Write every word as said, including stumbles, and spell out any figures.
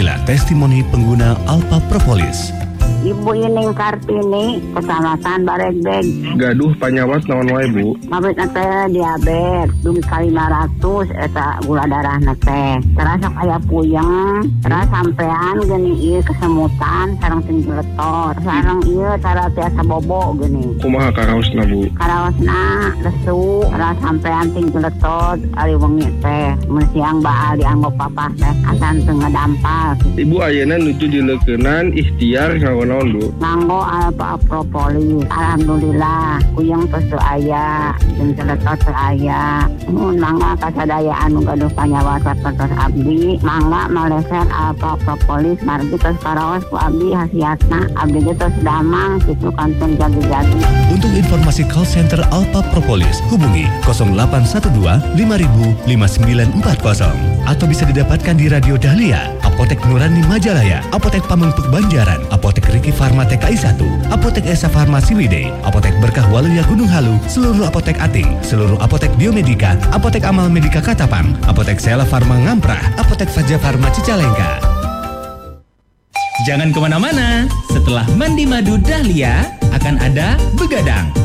Inilah testimoni pengguna Alpha Propolis. Ibu Ining Kartini, Kecamatan Baregbeg. Gaduh panyawat naon wae, Bu? Mabit nate diabetes, dugi ka lima ratus eta gula darah nate. Terasa kayak puyeng, terus sampean gini ieu kesemutan sareng tinggi letot. Sareng ieu cara tiasa bobo gini. Kumaha karaosna, Bu? Karaosna lesu, terus sampean tinggi letot ari wengi teh. Mun siang baal dianggo papa teh asan teu ngadampal. Ibu ayeuna nuju dileukeunnan ikhtiar nganggo naon, Bu? Nganggo Alpha Propolis. Alhamdulillah kuyang tos teu aya, jeung celetot teu aya. Mun mangga kasadayaan nu gaduh panyawat sapertos abdi, mangga maleset Alpha Propolis margi tos karaos ku abdi hasiatna. Abdi ge tos damang kitu kantun jadi-jadi. Untuk informasi call center Alpha Propolis, hubungi nol delapan satu dua lima nol nol lima sembilan empat nol atau bisa didapatkan di Radio Dahlia, Apotek Nurani Majalaya, Apotek Pamengpeuk Banjaran, Apotek Riki Farma T K I satu, Apotek Esa Farmasi Wide, Apotek Berkah Waluya Gunung Halu, seluruh apotek Ating, seluruh apotek Biomedika, Apotek Amal Medika Katapang, Apotek Sela Farma Ngamprah, Apotek Faja Farma Cicalengka. Jangan kemana-mana, setelah Mandi Madu Dahlia akan ada Begadang.